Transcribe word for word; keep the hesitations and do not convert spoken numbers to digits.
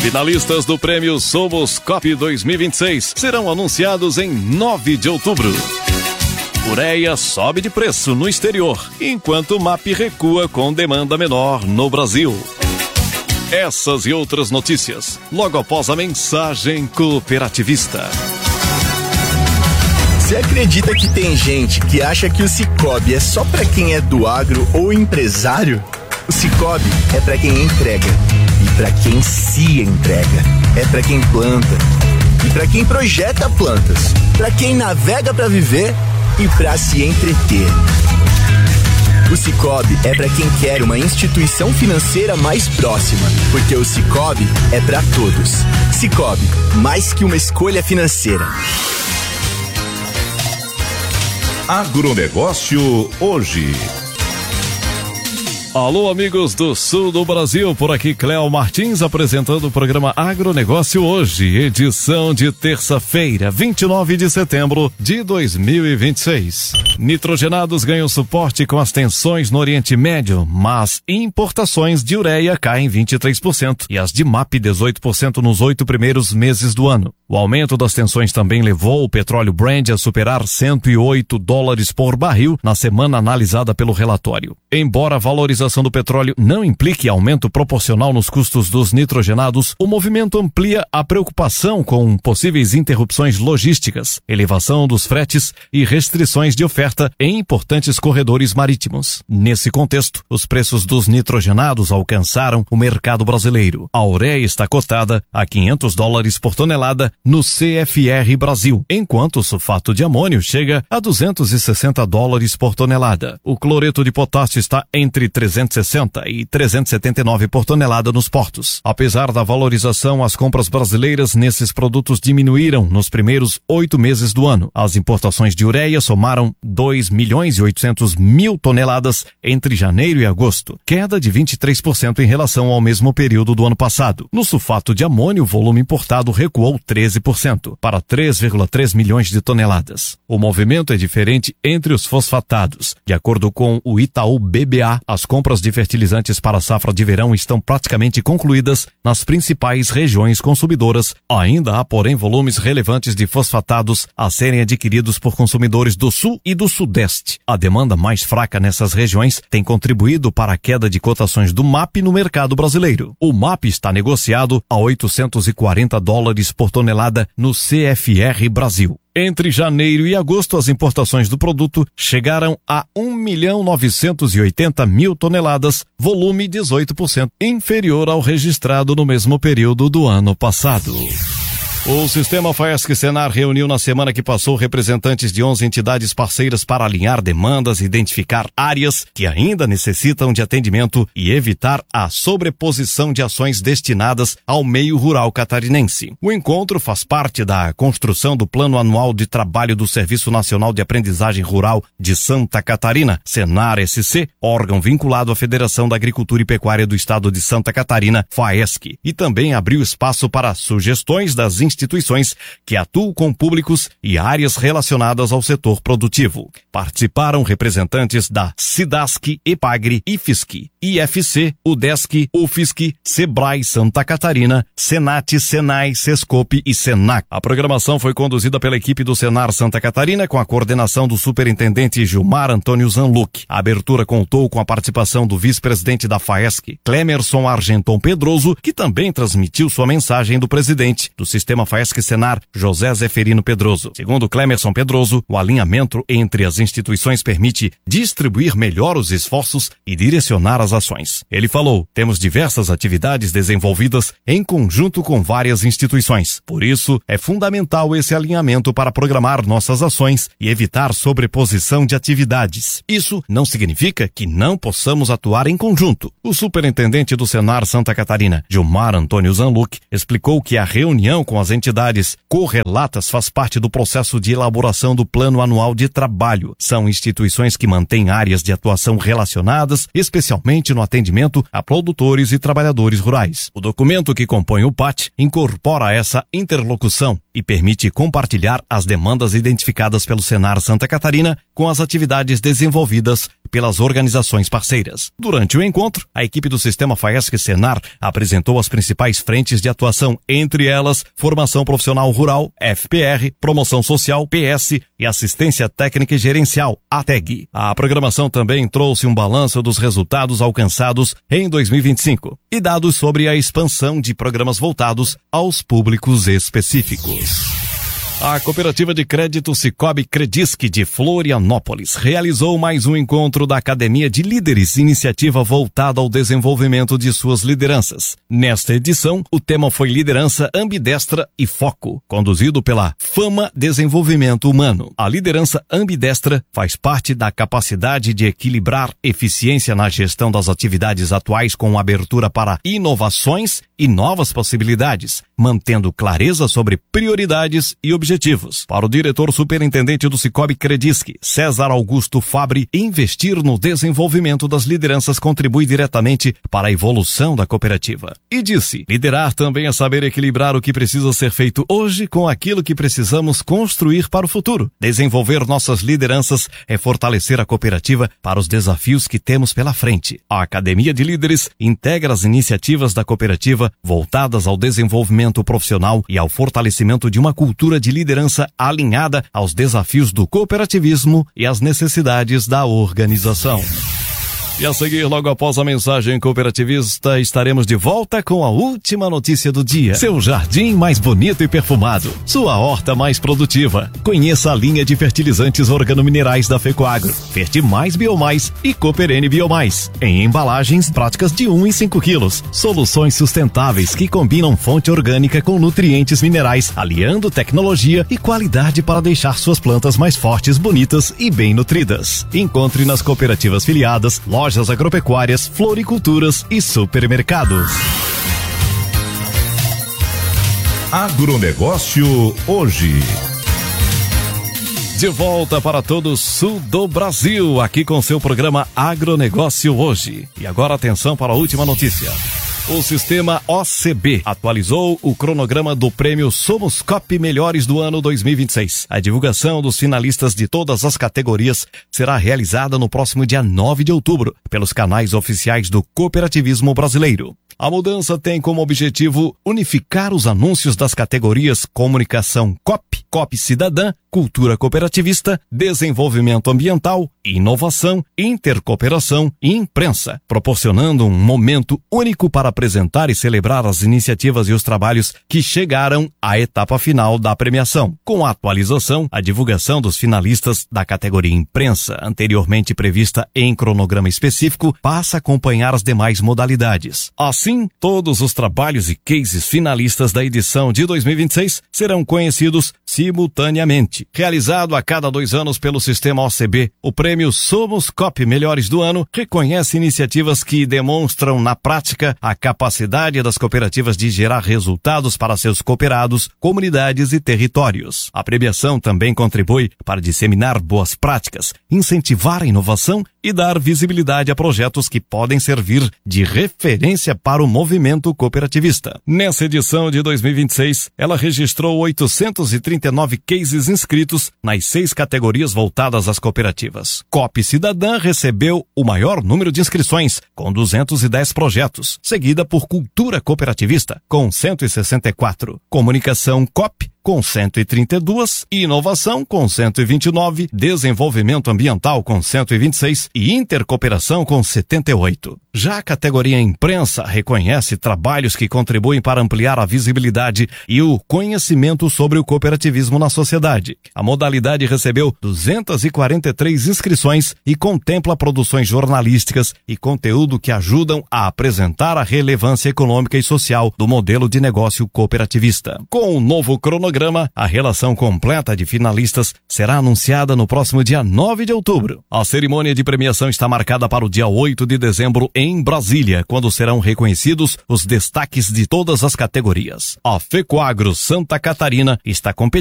Finalistas do prêmio Somos Coop dois mil e vinte e seis serão anunciados em nove de outubro. Ureia sobe de preço no exterior, enquanto o M A P recua com demanda menor no Brasil. Essas e outras notícias, logo após a mensagem cooperativista. Você acredita que tem gente que acha que o Cicobi é só pra quem é do agro ou empresário? O Cicobi é pra quem entrega e pra quem se entrega. É pra quem planta e pra quem projeta plantas. Pra quem navega pra viver e pra se entreter. O Cicobi é pra quem quer uma instituição financeira mais próxima, porque o Cicobi é pra todos. Cicobi, mais que uma escolha financeira. Agronegócio hoje. Alô, amigos do sul do Brasil, por aqui Cléo Martins apresentando o programa Agronegócio hoje, edição de terça-feira, vinte e nove de setembro de dois mil e vinte e seis. Nitrogenados ganham suporte com as tensões no Oriente Médio, mas importações de ureia caem vinte e três por cento e as de M A P dezoito por cento nos oito primeiros meses do ano. O aumento das tensões também levou o petróleo Brent a superar cento e oito dólares por barril na semana analisada pelo relatório. Embora a valorização do petróleo não implique aumento proporcional nos custos dos nitrogenados, o movimento amplia a preocupação com possíveis interrupções logísticas, elevação dos fretes e restrições de oferta em importantes corredores marítimos. Nesse contexto, os preços dos nitrogenados alcançaram o mercado brasileiro. A ureia está cotada a quinhentos dólares por tonelada no C F R Brasil, enquanto o sulfato de amônio chega a duzentos e sessenta dólares por tonelada. O cloreto de potássio está entre trezentos e sessenta e trezentos e setenta e nove por tonelada nos portos. Apesar da valorização, as compras brasileiras nesses produtos diminuíram nos primeiros oito meses do ano. As importações de ureia somaram dois milhões e oitocentos mil toneladas entre janeiro e agosto, queda de vinte e três por cento em relação ao mesmo período do ano passado. No sulfato de amônio, o volume importado recuou treze por cento, para três vírgula três milhões de toneladas. O movimento é diferente entre os fosfatados. De acordo com o Itaú B B A, as compras de fertilizantes para a safra de verão estão praticamente concluídas nas principais regiões consumidoras. Ainda há, porém, volumes relevantes de fosfatados a serem adquiridos por consumidores do sul e do sudeste. A demanda mais fraca nessas regiões tem contribuído para a queda de cotações do M A P no mercado brasileiro. O M A P está negociado a oitocentos e quarenta dólares por tonelada no C F R Brasil. Entre janeiro e agosto, as importações do produto chegaram a um milhão novecentos e oitenta mil toneladas, volume dezoito por cento inferior ao registrado no mesmo período do ano passado. O Sistema Faesc-Senar reuniu na semana que passou representantes de onze entidades parceiras para alinhar demandas, identificar áreas que ainda necessitam de atendimento e evitar a sobreposição de ações destinadas ao meio rural catarinense. O encontro faz parte da construção do Plano Anual de Trabalho do Serviço Nacional de Aprendizagem Rural de Santa Catarina, Senar-S C, órgão vinculado à Federação da Agricultura e Pecuária do Estado de Santa Catarina, Faesc, e também abriu espaço para sugestões das instituições instituições que atuam com públicos e áreas relacionadas ao setor produtivo. Participaram representantes da SIDASC, EPAGRE, IFSC, I F C, UDESC, UFSC, SEBRAE Santa Catarina, SENAT, SENAI, SESCOP e SENAC. A programação foi conduzida pela equipe do Senar Santa Catarina com a coordenação do superintendente Gilmar Antônio Zanluc. A abertura contou com a participação do vice-presidente da Faesc, Clemerson Argenton Pedroso, que também transmitiu sua mensagem do presidente do Sistema Faesc-Senar, José Zeferino Pedroso. Segundo Clemerson Pedroso, o alinhamento entre as instituições permite distribuir melhor os esforços e direcionar as ações. Ele falou: temos diversas atividades desenvolvidas em conjunto com várias instituições. Por isso, é fundamental esse alinhamento para programar nossas ações e evitar sobreposição de atividades. Isso não significa que não possamos atuar em conjunto. O superintendente do Senar Santa Catarina, Gilmar Antônio Zanluc, explicou que a reunião com as As entidades correlatas faz parte do processo de elaboração do Plano Anual de Trabalho. São instituições que mantêm áreas de atuação relacionadas, especialmente no atendimento a produtores e trabalhadores rurais. O documento que compõe o P A T incorpora essa interlocução e permite compartilhar as demandas identificadas pelo Senar Santa Catarina com as atividades desenvolvidas pelas organizações parceiras. Durante o encontro, a equipe do Sistema FAESC Senar apresentou as principais frentes de atuação, entre elas Formação Profissional Rural, F P R, Promoção Social, P S e Assistência Técnica e Gerencial, A T E G. A programação também trouxe um balanço dos resultados alcançados em dois mil e vinte e cinco e dados sobre a expansão de programas voltados aos públicos específicos. A Cooperativa de Crédito Sicoob Credisc de Florianópolis realizou mais um encontro da Academia de Líderes, iniciativa voltada ao desenvolvimento de suas lideranças. Nesta edição, o tema foi Liderança Ambidestra e Foco, conduzido pela Fama Desenvolvimento Humano. A liderança ambidestra faz parte da capacidade de equilibrar eficiência na gestão das atividades atuais com abertura para inovações e novas possibilidades, mantendo clareza sobre prioridades e objetivos. Para o diretor superintendente do Sicoob Credisc, César Augusto Fabre, investir no desenvolvimento das lideranças contribui diretamente para a evolução da cooperativa. E disse, liderar também é saber equilibrar o que precisa ser feito hoje com aquilo que precisamos construir para o futuro. Desenvolver nossas lideranças é fortalecer a cooperativa para os desafios que temos pela frente. A Academia de Líderes integra as iniciativas da cooperativa voltadas ao desenvolvimento profissional e ao fortalecimento de uma cultura de liderança alinhada aos desafios do cooperativismo e às necessidades da organização. E a seguir, logo após a mensagem cooperativista, estaremos de volta com a última notícia do dia. Seu jardim mais bonito e perfumado. Sua horta mais produtiva. Conheça a linha de fertilizantes organominerais da Fecoagro. Fertimais Biomais e Cooperene Biomais. Em embalagens práticas de um e cinco quilos. Soluções sustentáveis que combinam fonte orgânica com nutrientes minerais, aliando tecnologia e qualidade para deixar suas plantas mais fortes, bonitas e bem nutridas. Encontre nas cooperativas filiadas, lojas lojas agropecuárias, floriculturas e supermercados. Agronegócio hoje. De volta para todo o sul do Brasil, aqui com seu programa Agronegócio hoje. E agora atenção para a última notícia. O sistema O C B atualizou o cronograma do prêmio Somos Coop Melhores do ano dois mil e vinte e seis. A divulgação dos finalistas de todas as categorias será realizada no próximo dia nove de outubro, pelos canais oficiais do cooperativismo brasileiro. A mudança tem como objetivo unificar os anúncios das categorias Comunicação Coop, Coop Cidadã, Cultura Cooperativista, Desenvolvimento Ambiental, Inovação, Intercooperação e Imprensa, proporcionando um momento único para apresentar e celebrar as iniciativas e os trabalhos que chegaram à etapa final da premiação. Com a atualização, a divulgação dos finalistas da categoria Imprensa, anteriormente prevista em cronograma específico, passa a acompanhar as demais modalidades. Assim, todos os trabalhos e cases finalistas da edição de dois mil e vinte e seis serão conhecidos simultaneamente. Realizado a cada dois anos pelo sistema O C B, o prêmio Somos Coop Melhores do Ano reconhece iniciativas que demonstram na prática a capacidade das cooperativas de gerar resultados para seus cooperados, comunidades e territórios. A premiação também contribui para disseminar boas práticas, incentivar a inovação e dar visibilidade a projetos que podem servir de referência para o movimento cooperativista. Nessa edição de dois mil e vinte e seis, ela registrou oitocentos e trinta e nove cases inscritos nas seis categorias voltadas às cooperativas. Coop Cidadã recebeu o maior número de inscrições, com duzentos e dez projetos, seguida por Cultura Cooperativista, com cento e sessenta e quatro, Comunicação Coop, com cento e trinta e dois, Inovação com cento e vinte e nove, Desenvolvimento Ambiental com cento e vinte e seis e Intercooperação com setenta e oito. Já a categoria Imprensa reconhece trabalhos que contribuem para ampliar a visibilidade e o conhecimento sobre o cooperativismo na sociedade. A modalidade recebeu duzentas e quarenta e três inscrições e contempla produções jornalísticas e conteúdo que ajudam a apresentar a relevância econômica e social do modelo de negócio cooperativista. Com o novo cronograma programa, a relação completa de finalistas será anunciada no próximo dia nove de outubro. A cerimônia de premiação está marcada para o dia oito de dezembro em Brasília, quando serão reconhecidos os destaques de todas as categorias. A FECOAGRO Santa Catarina está competindo